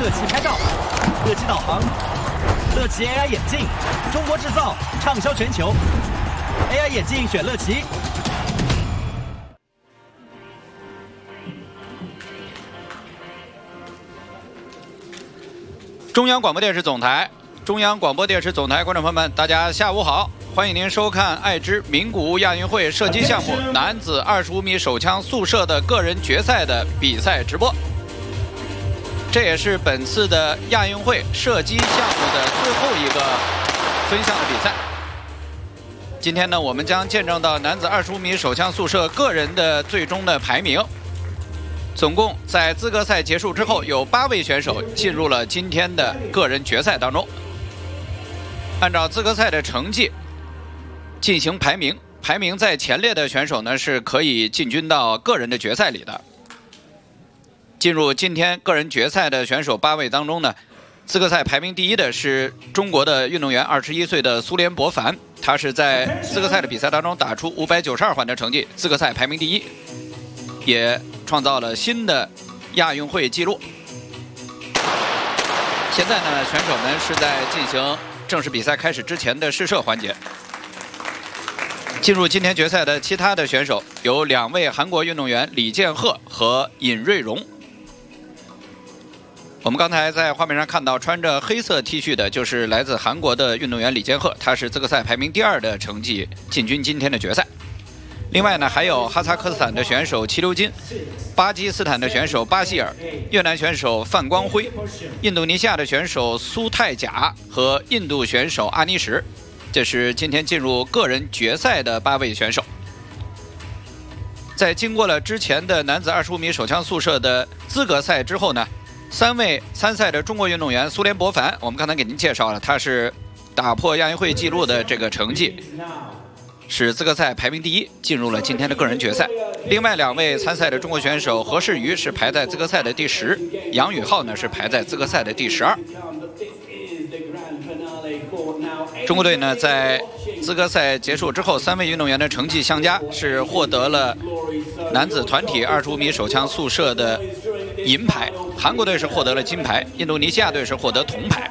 乐奇拍照，乐奇导航，乐奇 AI 眼镜，中国制造，畅销全球。AI 眼镜选乐奇。 中央广播电视总台，中央广播电视总台观众朋友们，大家下午好，欢迎您收看爱知名古屋亚运会射击项目男子25米手枪速射的个人决赛的比赛直播。这也是本次的亚运会射击项目的最后一个分项的比赛。今天呢，我们将见证到男子25米手枪速射个人的最终的排名。总共在资格赛结束之后，有8位选手进入了今天的个人决赛当中。按照资格赛的成绩进行排名，排名在前列的选手呢是可以进军到个人的决赛里的。进入今天个人决赛的选手8位当中呢，资格赛排名第一的是中国的运动员21岁的苏联博凡，他是在资格赛的比赛当中打出592环的成绩，资格赛排名第一，也创造了新的亚运会纪录。现在呢，选手们是在进行正式比赛开始之前的试射环节。进入今天决赛的其他的选手有2位韩国运动员李建赫和尹瑞荣。我们刚才在画面上看到穿着黑色 T 恤的就是来自韩国的运动员李建赫，他是资格赛排名第2的成绩进军今天的决赛。另外呢，还有哈萨克斯坦的选手齐留金、巴基斯坦的选手巴希尔、越南选手范光辉、印度尼西亚的选手苏泰贾和印度选手阿尼什。这是今天进入个人决赛的8位选手。在经过了之前的男子25米手枪速射的资格赛之后呢，3位参赛的中国运动员苏联博凡，我们刚才给您介绍了，他是打破亚运会纪录的这个成绩，是资格赛排名第一，进入了今天的个人决赛。另外2位参赛的中国选手何世瑜是排在资格赛的第10，杨宇浩呢是排在资格赛的第12。中国队呢在资格赛结束之后，3位运动员的成绩相加，是获得了男子团体25米手枪速射的银牌，韩国队是获得了金牌，印度尼西亚队是获得铜牌。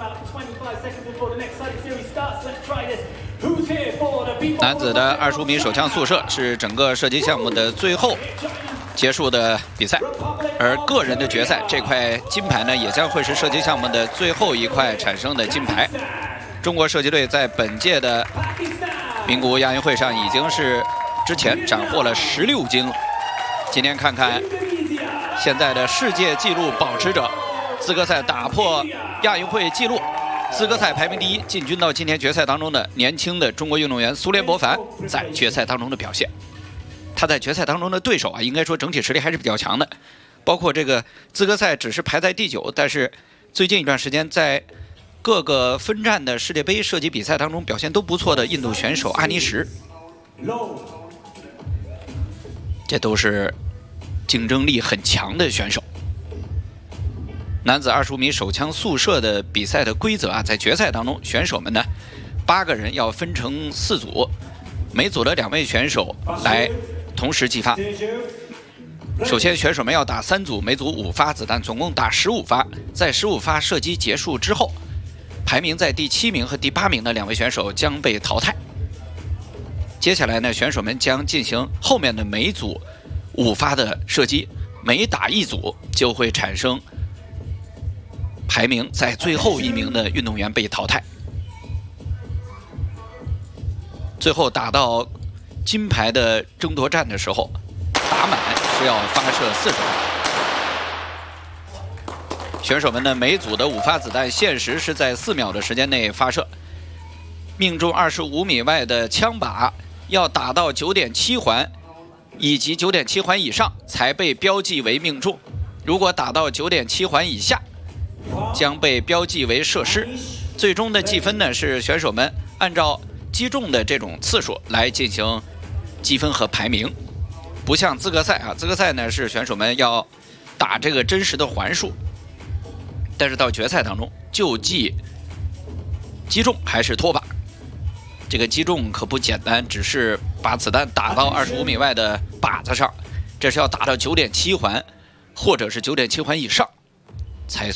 男子的25米手枪速射是整个射击项目的最后结束的比赛，而个人的决赛这块金牌呢，也将会是射击项目的最后一块产生的金牌。中国射击队在本届的名古屋亚运会上已经是之前斩获了16金了。今天看看现在的世界纪录保持者，资格赛打破亚运会纪录，资格赛排名第一，进军到今天决赛当中的年轻的中国运动员苏联博凡在决赛当中的表现。他在决赛当中的对手应该说整体实力还是比较强的，包括这个资格赛只是排在第9，但是最近一段时间在各个分站的世界杯射击比赛当中表现都不错的印度选手阿尼什，这都是竞争力很强的选手。男子25米手枪速射的比赛的规则在决赛当中，选手们呢8个人要分成4组，每组的2位选手来同时击发。首先选手们要打3组，每组5发子弹，总共打15发。在15发射击结束之后，排名在第7名和第8名的2位选手将被淘汰。接下来呢，选手们将进行后面的每组5发的射击，每打1组就会产生排名在最后1名的运动员被淘汰。最后打到金牌的争夺战的时候，打满是要发射40发。选手们呢，每组的5发子弹限时是在4秒的时间内发射，命中25米外的枪靶要打到9.7环以及9.7环以上才被标记为命中，如果打到9.7环以下将被标记为射失。最终的计分呢是选手们按照击中的这种次数来进行积分和排名，不像资格赛资格赛呢是选手们要打这个真实的环数，但是到决赛当中就计击中还是脱靶。这个击中可不简单，只是把子弹打到25米外的靶子上，这是要打到9.7环或者是9.7环以上才